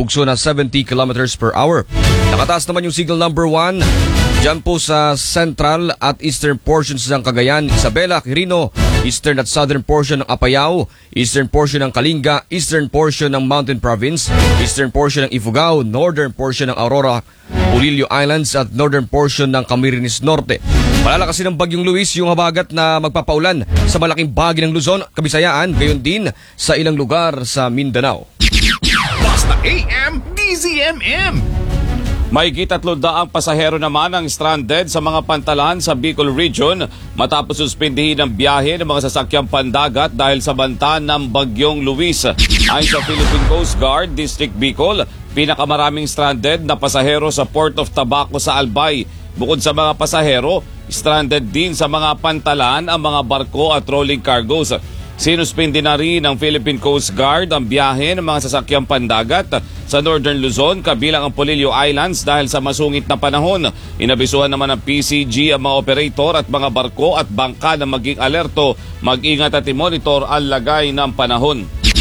bugso na 70 kilometers per hour. Nakataas naman yung signal number 1 dyan po sa central at eastern portions ng Cagayan, Isabela, Quirino, eastern at southern portion ng Apayao, eastern portion ng Kalinga, eastern portion ng Mountain Province, eastern portion ng Ifugao, northern portion ng Aurora, Polillo Islands at northern portion ng Camarines Norte. Malalakasin ng Bagyong Luis yung habagat na magpapaulan sa malaking bahagi ng Luzon, Kabisayaan, gayon din sa ilang lugar sa Mindanao. Basta AM DZMM. Mahigit 300 pasahero naman ang stranded sa mga pantalan sa Bicol Region matapos suspindihin ang biyahe ng mga sasakyang pandagat dahil sa banta ng Bagyong Luis. Ayon sa Philippine Coast Guard, District Bicol, pinakamaraming stranded na pasahero sa Port of Tabaco sa Albay. Bukod sa mga pasahero, stranded din sa mga pantalan ang mga barko at rolling cargoes. Sinuspindi na rin ng Philippine Coast Guard ang biyahe ng mga sasakyang pandagat sa Northern Luzon kabilang ang Polillo Islands dahil sa masungit na panahon. Inabisuhan naman ng PCG ang mga operator at mga barko at bangka na maging alerto, mag-ingat at i-monitor ang lagay ng panahon.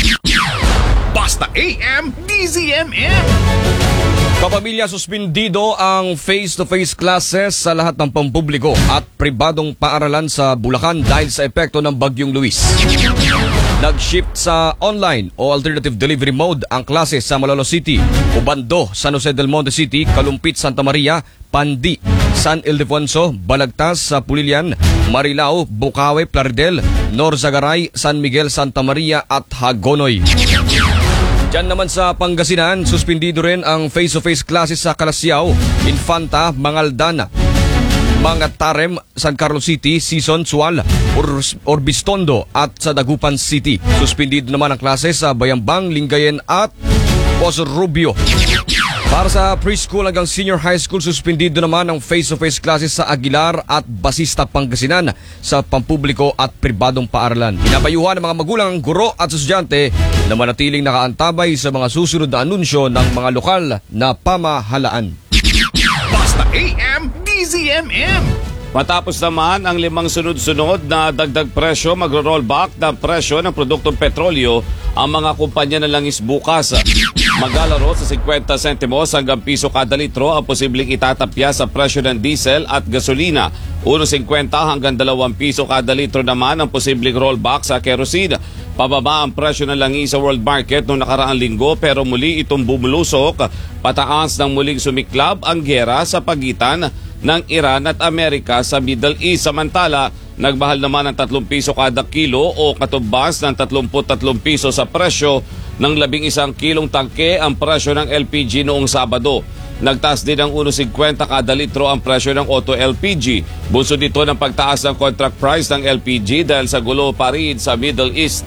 Basta AM DZMM. Kapamilya, suspindido ang face-to-face classes sa lahat ng pampubliko at pribadong paaralan sa Bulacan dahil sa epekto ng Bagyong Luis. Nag-shift sa online o alternative delivery mode ang klase sa Malolos City, Ubando, San Jose del Monte City, Kalumpit, Santa Maria, Pandi, San Ildefonso, Balagtas, Pulilian, Marilao, Bukawe, Plaridel, Norzagaray, San Miguel, Santa Maria at Hagonoy. Diyan naman sa Pangasinan, suspindido rin ang face-to-face classes sa Calasiao, Infanta, Mangaldan, mga Tarem, San Carlos City, Sison, Sual, Orbistondo at sa Dagupan City. Suspindido naman ang klase sa Bayambang, Lingayen at Poso Rubio. Para sa preschool hanggang senior high school, suspindido naman ang face-to-face classes sa Aguilar at Basista, Pangasinan sa pampubliko at pribadong paaralan. Pinabayuhan ng mga magulang, guro at estudyante na manatiling nakaantabay sa mga susunod na anunsyo ng mga lokal na pamahalaan. Basta AM DZMM. Matapos naman ang 5 sunod-sunod na dagdag presyo, magro-rollback ng presyo ng produktong petrolyo ang mga kumpanya ng langis bukas. Maglalaro sa 50 sentimos hanggang piso kada litro ang posibleng itatapya sa presyo ng diesel at gasolina. 1.50 hanggang 2 piso kada litro naman ang posibleng rollback sa kerosene. Pababa ang presyo ng langis sa world market noong nakaraang linggo pero muli itong bumulusok. Pataas ng muling sumiklab ang giyera sa pagitan ng Iran at Amerika sa Middle East. Samantala, nagmahal naman ng 3 piso kada kilo o katumbas ng 33 piso sa presyo ng 11 kilong tangke ang presyo ng LPG noong Sabado. Nagtaas din ng 1.50 kada litro ang presyo ng auto LPG. Bunso dito ng pagtaas ng contract price ng LPG dahil sa gulo pa rin sa Middle East.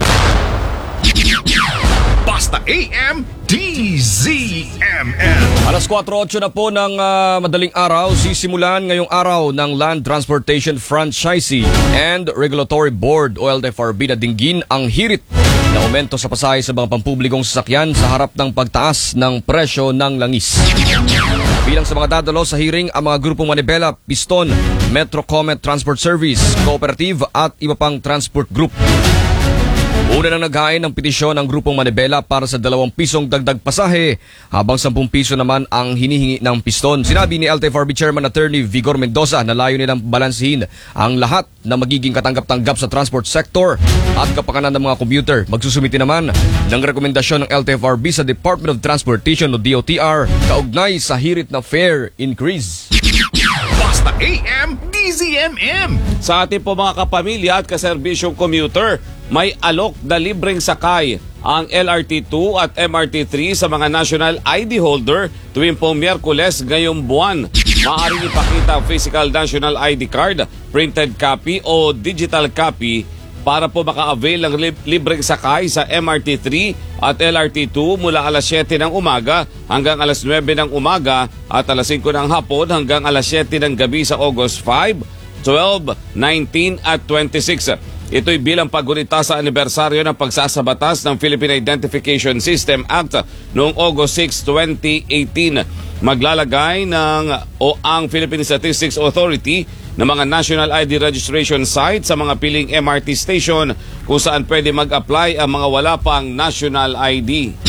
Basta AM DZMM. Alas 4:08 na po ng madaling araw, sisimulan ngayong araw ng Land Transportation Franchisee and Regulatory Board o LTFRB na dinggin ang hirit na aumento sa pasahe sa mga pampublikong sasakyan sa harap ng pagtaas ng presyo ng langis. Bilang sa mga dadalo sa hearing ang mga grupong Manibela, Piston, Metro Comet Transport Service, Cooperative at iba pang transport group. Una nang naghain ng petisyon ng grupong Manibela para sa 2 pisong dagdag pasahe habang 10 piso naman ang hinihingi ng Piston. Sinabi ni LTFRB Chairman Attorney Vigor Mendoza na layo nilang balansihin ang lahat na magiging katanggap-tanggap sa transport sector at kapakanan ng mga commuter. Magsusumiti naman ng rekomendasyon ng LTFRB sa Department of Transportation o DOTR kaugnay sa hirit na fare increase. Basta AM DZMM. Sa ating po mga kapamilya at kaserbisyong commuter, may alok na libreng sakay ang LRT2 at MRT3 sa mga national ID holder tuwing pong Miyerkules ngayong buwan. Maaaring ipakita ang physical national ID card, printed copy o digital copy para po maka-avail ng libreng sakay sa MRT3 at LRT2 mula alas 7 ng umaga hanggang alas 9 ng umaga at alas 5 ng hapon hanggang alas 7 ng gabi sa August 5, 12, 19 at 26. Ito'y bilang paggunita sa anibersaryo ng pagsasabatas ng Philippine Identification System Act noong August 6, 2018. Maglalagay ang Philippine Statistics Authority ng mga national ID registration site sa mga piling MRT station kung saan pwede mag-apply ang mga wala pang national ID.